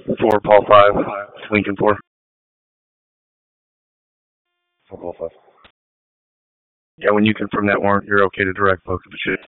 4, Paul 5, Lincoln 4. 4 Paul 5. Yeah, when you confirm that warrant, you're okay to direct both of the shit.